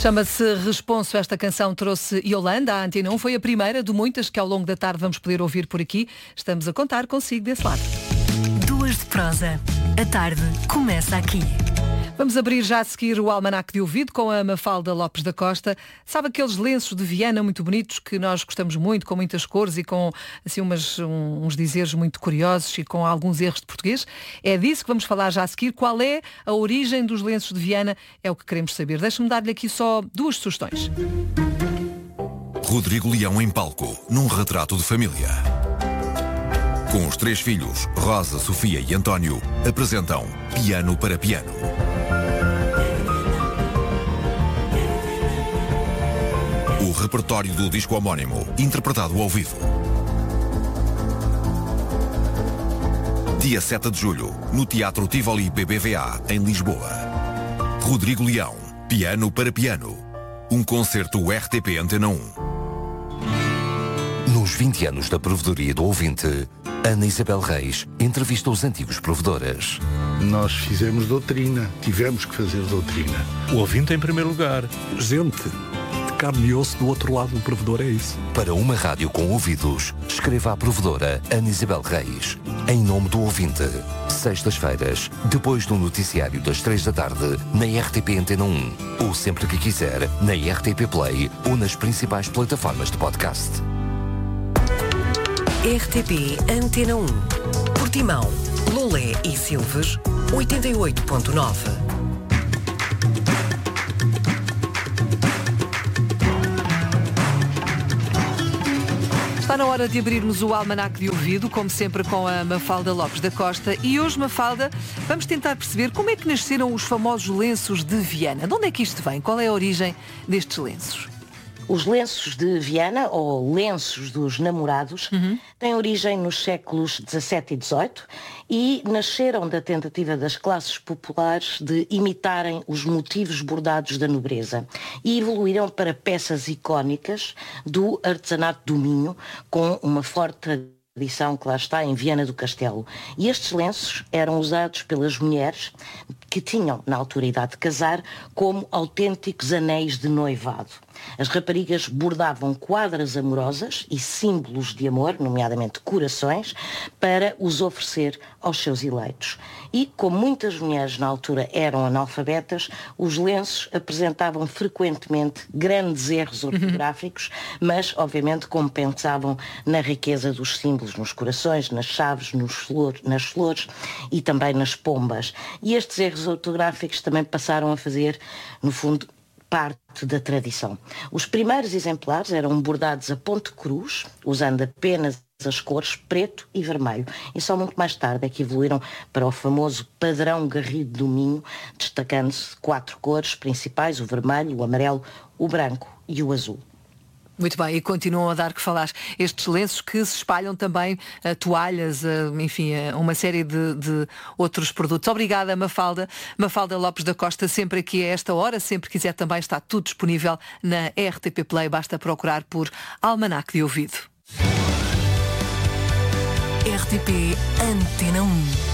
Chama-se Responso. Esta canção trouxe Yolanda à Antena 1. Foi a primeira de muitas que ao longo da tarde vamos poder ouvir por aqui. Estamos a contar consigo desse lado. Duas de prosa. A tarde começa aqui. Vamos abrir já a seguir o Almanaque de Ouvido com a Mafalda Lopes da Costa. Sabe aqueles lenços de Viana muito bonitos que nós gostamos muito, com muitas cores e com assim, uns dizeres muito curiosos e com alguns erros de português? É disso que vamos falar já a seguir. Qual é a origem dos lenços de Viana? É o que queremos saber. Deixa-me dar-lhe aqui só duas sugestões. Rodrigo Leão em palco, num retrato de família. Com os 3 filhos, Rosa, Sofia e António, apresentam Piano para Piano. O repertório do disco homónimo, interpretado ao vivo. Dia 7 de julho, no Teatro Tivoli BBVA, em Lisboa. Rodrigo Leão, Piano para Piano. Um concerto RTP Antena 1. Nos 20 anos da provedoria do ouvinte, Ana Isabel Reis entrevista os antigos provedores. Nós fizemos doutrina, tivemos que fazer doutrina. O ouvinte em primeiro lugar. Gente de carne e osso do outro lado do provedor, é isso. Para uma rádio com ouvidos, escreva à provedora Ana Isabel Reis. Em nome do ouvinte. Sextas-feiras, depois do noticiário das 3 da tarde, na RTP Antena 1. Ou sempre que quiser, na RTP Play ou nas principais plataformas de podcast. RTP Antena 1. Portimão, Lolé e Silves, 88.9. Está na hora de abrirmos o Almanaque de Ouvido, como sempre com a Mafalda Lopes da Costa. E hoje, Mafalda, vamos tentar perceber como é que nasceram os famosos lenços de Viana. De onde é que isto vem? Qual é a origem destes lenços? Os lenços de Viana, ou lenços dos namorados, têm origem nos séculos XVII e XVIII e nasceram da tentativa das classes populares de imitarem os motivos bordados da nobreza e evoluíram para peças icónicas do artesanato do Minho, com uma forte tradição que lá está em Viana do Castelo. E estes lenços eram usados pelas mulheres que tinham, na altura, idade de casar, como autênticos anéis de noivado. As raparigas bordavam quadras amorosas e símbolos de amor, nomeadamente corações, para os oferecer aos seus eleitos. E, como muitas mulheres na altura eram analfabetas, os lenços apresentavam frequentemente grandes erros ortográficos, mas, obviamente, compensavam na riqueza dos símbolos, nos corações, nas chaves, nas flores e também nas pombas. E estes erros ortográficos também passaram a fazer, no fundo, parte da tradição. Os primeiros exemplares eram bordados a ponte cruz, usando apenas as cores preto e vermelho. E só muito mais tarde é que evoluíram para o famoso padrão garrido do Minho, destacando-se 4 cores principais: o vermelho, o amarelo, o branco e o azul. Muito bem, e continuam a dar que falar estes lenços que se espalham também a toalhas, enfim, uma série de outros produtos. Obrigada, Mafalda. Mafalda Lopes da Costa, sempre aqui a esta hora. Sempre quiser também, está tudo disponível na RTP Play. Basta procurar por Almanaque de Ouvido. RTP Antena 1.